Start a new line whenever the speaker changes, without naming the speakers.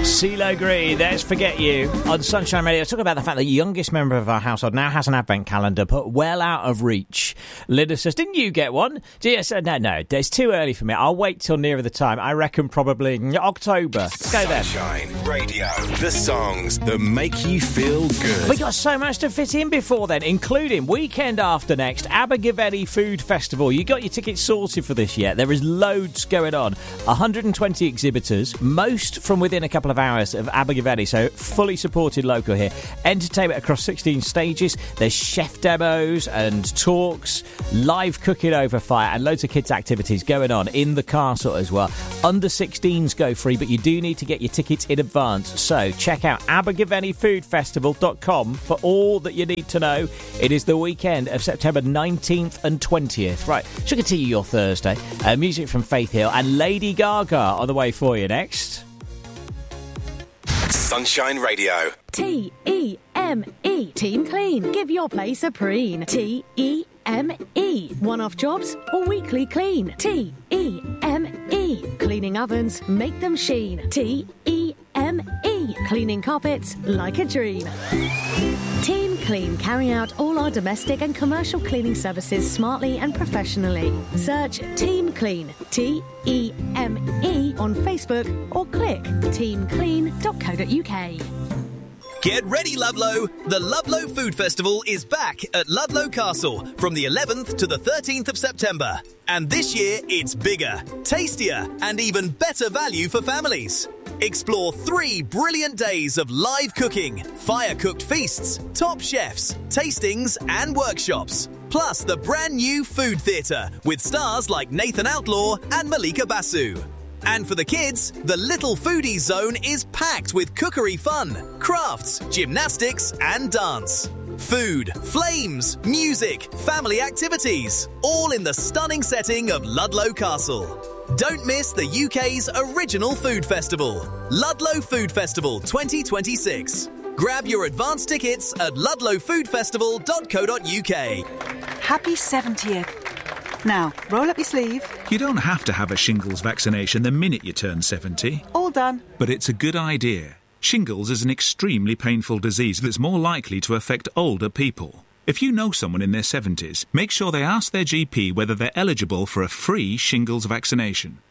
CeeLo Green, there's Forget You on Sunshine Radio. Talking about the fact that the youngest member of our household now has an advent calendar put well out of reach. Linda says, didn't you get one? Yes, no, it's too early for me. I'll wait till nearer the time. I reckon probably October. Go then.
Sunshine Radio, the songs that make you feel good.
We got so much to fit in before then, including weekend after next, Abergavenny Food Festival. You got your tickets sorted for this yet? There is loads going on. 120 exhibitors, most from within a couple of hours of Abergavenny, so fully supported local here. Entertainment across 16 stages. There's chef demos and talks, live cooking over fire, and loads of kids' activities going on in the castle as well. Under 16s go free, but you do need to get your tickets in advance. So check out abergavennyfoodfestival.com for all that you need to know. It is the weekend of September 19th and 20th. Right, should continue your Thursday. Music from Faith Hill and Lady Gaga on the way for you next.
Sunshine Radio.
T-E-M-E. Team Clean. Give your place a preen. T-E-M-E. One-off jobs or weekly clean. T-E-M-E. Cleaning ovens, make them sheen. T-E-M-E. Cleaning carpets like a dream. Team Clean carry out all our domestic and commercial cleaning services smartly and professionally. Search Team Clean, T-E-M-E, on Facebook or click teamclean.co.uk.
Get ready, Ludlow! The Ludlow Food Festival is back at Ludlow Castle from the 11th to the 13th of September. And this year, it's bigger, tastier, and even better value for families. Explore 3 brilliant days of live cooking, fire-cooked feasts, top chefs, tastings, and workshops. Plus the brand new Food Theatre with stars like Nathan Outlaw and Malika Basu. And for the kids, the Little Foodies Zone is packed with cookery fun, crafts, gymnastics and dance. Food, flames, music, family activities, all in the stunning setting of Ludlow Castle. Don't miss the UK's original food festival, Ludlow Food Festival 2026. Grab your advance tickets at ludlowfoodfestival.co.uk.
Happy 70th. Now, roll up your sleeve.
You don't have to have a shingles vaccination the minute you turn 70.
All done.
But it's a good idea. Shingles is an extremely painful disease that's more likely to affect older people. If you know someone in their 70s, make sure they ask their GP whether they're eligible for a free shingles vaccination.